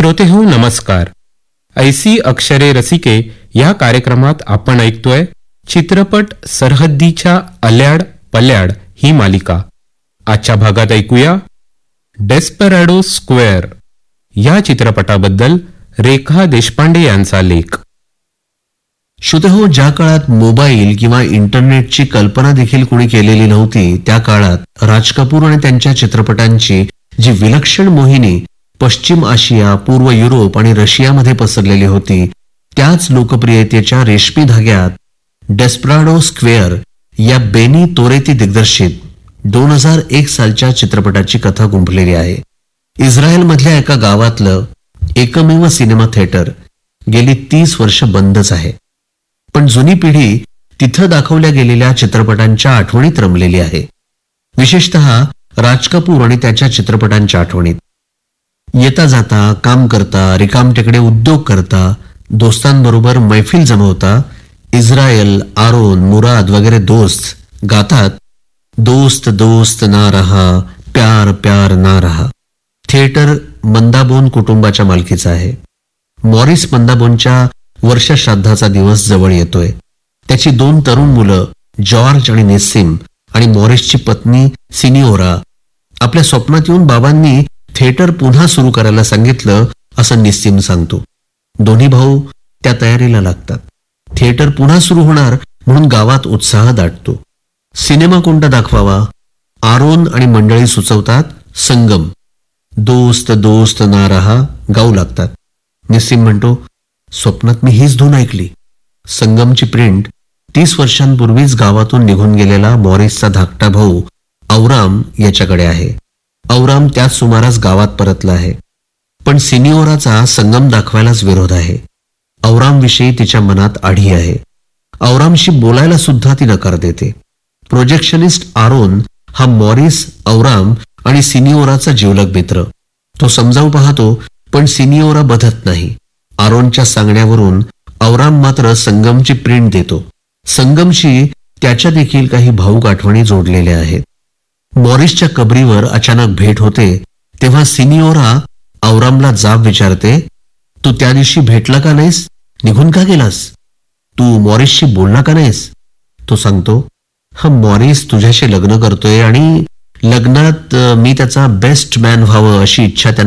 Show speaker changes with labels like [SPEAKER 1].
[SPEAKER 1] श्रोतेहो नमस्कार. ऐसी अक्षरे रसिके या कार्यक्रमात आपण ऐकतोय चित्रपट सरहद्दीच्या अल्याड पल्याड ही मालिका. आजच्या भागात ऐकूया डेस्पराडो स्क्वेअर या चित्रपटाबद्दल रेखा देशपांडे यांचा लेख.
[SPEAKER 2] श्रोतेहो, ज्या काळात मोबाईल किंवा इंटरनेटची कल्पना देखील कोणी केलेली नव्हती त्या काळात राज कपूर आणि त्यांच्या चित्रपटांची जी विलक्षण मोहिनी पश्चिम आशिया, पूर्व युरोप आणि रशियामध्ये पसरलेली होती, त्याच लोकप्रियतेच्या रेशमी धाग्यात डेस्पराडो स्क्वेअर या बेनी तोरेती दिग्दर्शित 2001 सालच्या चित्रपटाची कथा गुंफलेली आहे. इस्रायलमधल्या एका गावातलं एकमेव सिनेमा थिएटर गेली 30 वर्ष बंदच आहे. पण जुनी पिढी तिथं दाखवल्या गेलेल्या चित्रपटांच्या आठवणीत रमलेली आहे. विशेषतः राज कपूर आणि त्याच्या चित्रपटांच्या आठवणीत. येता जाता, काम करता, रिकामटेकडे उद्योग करता, दोस्तांबरोबर मैफिल जमवता इस्रायल, आरोन, मुराद वगैरे दोस्त गातात, दोस्त दोस्त ना रहा, प्यार प्यार ना रहा. थिएटर मंदाबोन कुटुंबाच्या मालकीचं आहे. मॉरिस मंदाबोनच्या वर्षश्राद्धाचा दिवस जवळ येतोय. त्याची 2 तरुण मुलं जॉर्ज आणि नेसिम आणि मॉरिसची पत्नी सिनिओरा आपल्या स्वप्नात येऊन बाबांनी थिएटर पुन्हा सुरू करायला सांगितलं असं निस्सिम सांगतो. दोन्ही भाऊ त्या तयारीला लागतात. थिएटर पुन्हा सुरू होणार म्हणून गावात उत्साह दाटतो. सिनेमा कोणता दाखवावा? आरोन आणि मंडळी सुचवतात संगम. दोस्त दोस्त ना रहा गाऊ लागतात. निस्सिम म्हणतो, स्वप्नात मी हीच धून ऐकली. संगमची प्रिंट 30 वर्षांपूर्वीच गावातून निघून गेलेला मॉरिसचा धाकटा भाऊ औराम याच्याकडे आहे. औराम त्याच सुमारास गावात परतला आहे. पण सिनिओराचा संगम दाखवायलाच विरोध आहे. औरामविषयी तिच्या मनात आढी आहे. औरामशी बोलायला सुद्धा ती नकार देते. प्रोजेक्शनिस्ट आरोन हा मॉरिस, औराम आणि सिनिओराचा जिवलग मित्र. तो समजावू पाहतो, पण सिनिओरा बधत नाही. आरोनच्या सांगण्यावरून औराम मात्र संगमची प्रिंट देतो. संगमशी त्याच्या देखील काही भावूक आठवणी जोडलेल्या आहेत. मॉरिसच्या कबरीवर अचानक भेट होते तेव्हा सिनिओरा औरामला जाब विचारते, तू त्या दिवशी भेटला का नाहीस? निघून का गेलास? तू मॉरिसशी बोलला का नाहीस? तो सांगतो, हा मॉरिस तुझ्याशी लग्न करतोय आणि लग्नात मी त्याचा बेस्ट मॅन व्हावं अशी इच्छा